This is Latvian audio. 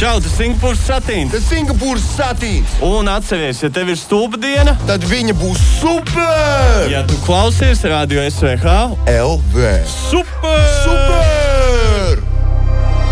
Čau, tas Singapūras satīns. Tas Singapūras satīns. Un atceries, ja tev ir stulba diena, tad viņa būs super! Ja tu klausies Radio SVH LV. Super!